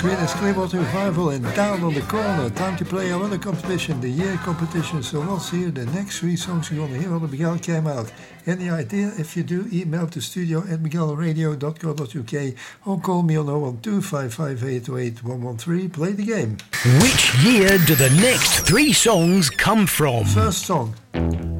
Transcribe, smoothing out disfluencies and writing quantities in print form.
Creedence Clearwater Revival and Down on the Corner. Time to play our other competition, the year competition. So let's hear the next 3 songs you're going to hear on the Miguel came out. Any idea? If you do, email to studio@miguelradio.co.uk or call me on 012-558-88113. Play the game. Which year do the next 3 songs come from? First song.